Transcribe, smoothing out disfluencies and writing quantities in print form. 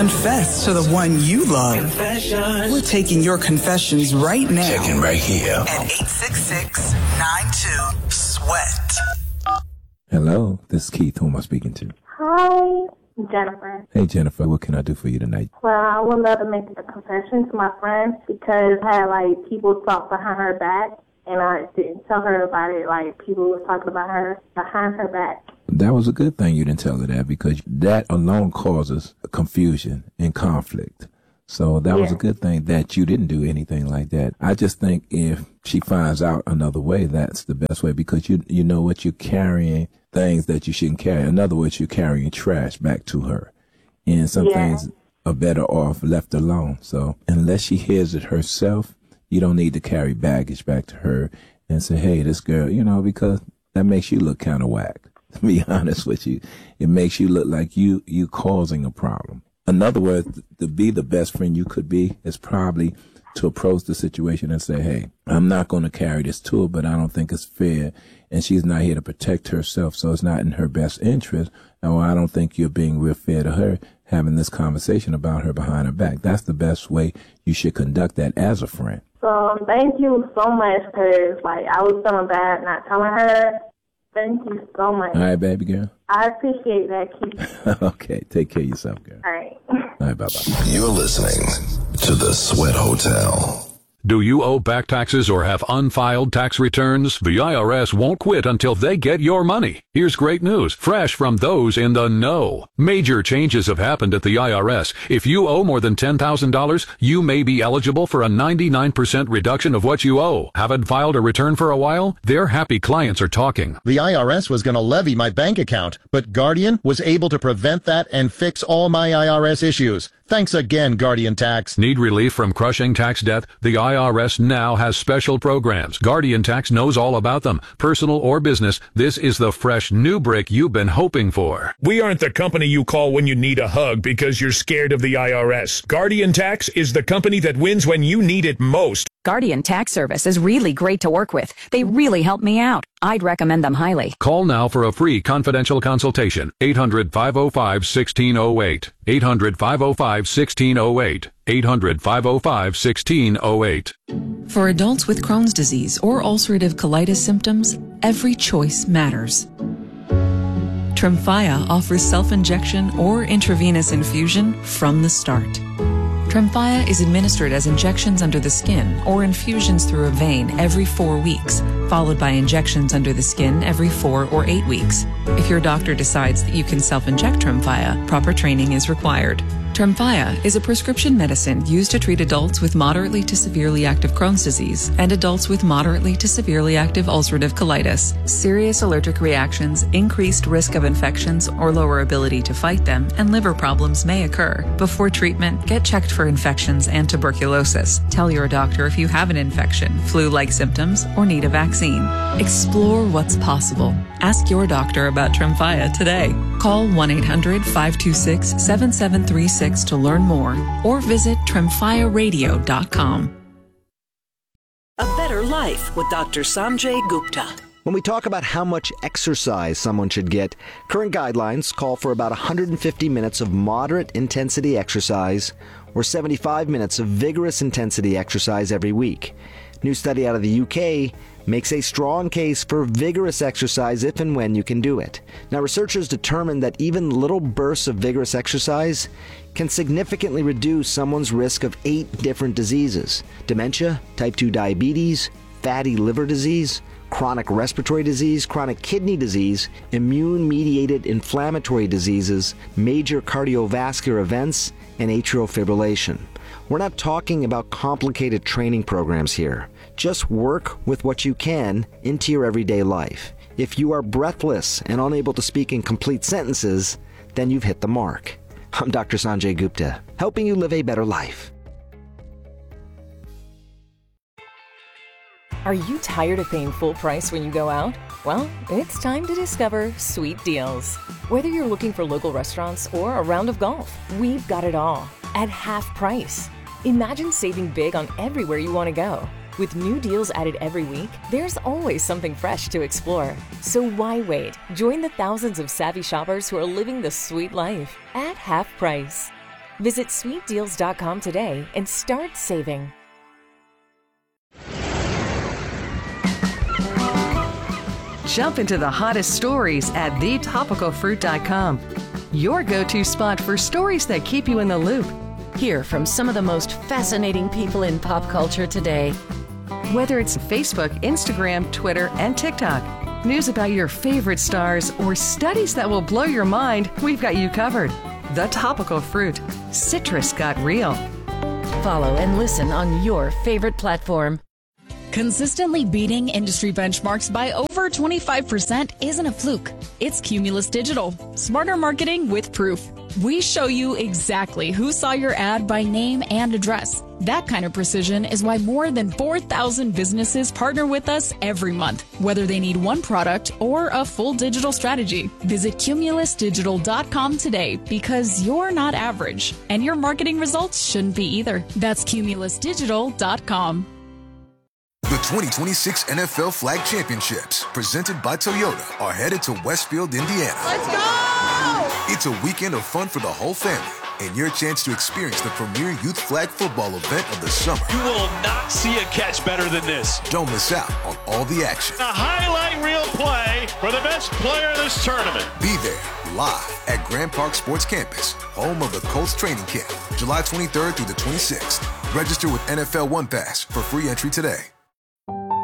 Confess to the one you love. Confession. We're taking your confessions right now. Checking right here. At 866-92-SWEAT. Hello, this is Keith. Who am I speaking to? Hi, Jennifer. Hey, Jennifer, what can I do for you tonight? Well, I would love to make a confession to my friend because I had, people talk behind her back, and I didn't tell her about it. People were talking about her behind her back. That was a good thing you didn't tell her that, because that alone causes confusion and conflict. So that was a good thing that you didn't do anything like that. I just think if she finds out another way, that's the best way, because you know what, you're carrying things that you shouldn't carry. In other words, you're carrying trash back to her. And some things are better off left alone. So unless she hears it herself, you don't need to carry baggage back to her and say, hey, this girl, because that makes you look kind of whack. To be honest with you, it makes you look like you causing a problem. In other words, to be the best friend you could be is probably to approach the situation and say, hey, I'm not going to carry this to her, but I don't think it's fair. And she's not here to protect herself, so it's not in her best interest. Or I don't think you're being real fair to her, having this conversation about her behind her back. That's the best way you should conduct that as a friend. So thank you so much, because I was feeling bad not telling her. Thank you so much. All right, baby girl. I appreciate that, Keith. Okay, take care of yourself, girl. All right. All right, bye-bye. You're listening to The Sweat Hotel. Do you owe back taxes or have unfiled tax returns? The IRS won't quit until they get your money. Here's great news, fresh from those in the know. Major changes have happened at the IRS. If you owe more than $10,000, you may be eligible for a 99% reduction of what you owe. Haven't filed a return for a while? Their happy clients are talking. The IRS was going to levy my bank account, but Guardian was able to prevent that and fix all my IRS issues. Thanks again, Guardian Tax. Need relief from crushing tax debt? The IRS now has special programs. Guardian Tax knows all about them. Personal or business, this is the fresh new break you've been hoping for. We aren't the company you call when you need a hug because you're scared of the IRS. Guardian Tax is the company that wins when you need it most. Guardian Tax Service is really great to work with. They really help me out. I'd recommend them highly. Call now for a free confidential consultation. 800-505-1608. 800-505-1608. 800-505-1608. For adults with Crohn's disease or ulcerative colitis symptoms, every choice matters. Tremfya offers self-injection or intravenous infusion from the start. Tremfya is administered as injections under the skin or infusions through a vein every 4 weeks, followed by injections under the skin every 4 or 8 weeks. If your doctor decides that you can self-inject Tremfya, proper training is required. Tremfya is a prescription medicine used to treat adults with moderately to severely active Crohn's disease and adults with moderately to severely active ulcerative colitis. Serious allergic reactions, increased risk of infections or lower ability to fight them, and liver problems may occur. Before treatment, get checked for infections and tuberculosis. Tell your doctor if you have an infection, flu-like symptoms, or need a vaccine. Explore what's possible. Ask your doctor about Tremfya today. Call 1-800-526-7736 to learn more, or visit tremfyaradio.com. A Better Life with Dr. Sanjay Gupta. When we talk about how much exercise someone should get, current guidelines call for about 150 minutes of moderate intensity exercise or 75 minutes of vigorous intensity exercise every week. New study out of the UK makes a strong case for vigorous exercise if and when you can do it. Now, researchers determined that even little bursts of vigorous exercise can significantly reduce someone's risk of 8 different diseases: dementia, type 2 diabetes, fatty liver disease, chronic respiratory disease, chronic kidney disease, immune-mediated inflammatory diseases, major cardiovascular events, and atrial fibrillation. We're not talking about complicated training programs here. Just work with what you can into your everyday life. If you are breathless and unable to speak in complete sentences, then you've hit the mark. I'm Dr. Sanjay Gupta, helping you live a better life. Are you tired of paying full price when you go out? Well, it's time to discover Sweet Deals. Whether you're looking for local restaurants or a round of golf, we've got it all at half price. Imagine saving big on everywhere you want to go. With new deals added every week, there's always something fresh to explore. So why wait? Join the thousands of savvy shoppers who are living the sweet life at half price. Visit sweetdeals.com today and start saving. Jump into the hottest stories at thetopicalfruit.com. Your go-to spot for stories that keep you in the loop. Hear from some of the most fascinating people in pop culture today. Whether it's Facebook, Instagram, Twitter, and TikTok, news about your favorite stars, or studies that will blow your mind, we've got you covered. The Topical Fruit. Citrus got real. Follow and listen on your favorite platform. Consistently beating industry benchmarks by over 25% isn't a fluke. It's Cumulus Digital. Smarter marketing with proof. We show you exactly who saw your ad by name and address. That kind of precision is why more than 4,000 businesses partner with us every month, whether they need one product or a full digital strategy. Visit cumulusdigital.com today because you're not average, and your marketing results shouldn't be either. That's cumulusdigital.com. The 2026 NFL Flag Championships, presented by Toyota, are headed to Westfield, Indiana. Let's go! It's a weekend of fun for the whole family and your chance to experience the premier youth flag football event of the summer. You will not see a catch better than this. Don't miss out on all the action. A highlight reel play for the best player of this tournament. Be there live at Grand Park Sports Campus, home of the Colts training camp, July 23rd through the 26th. Register with NFL One Pass for free entry today.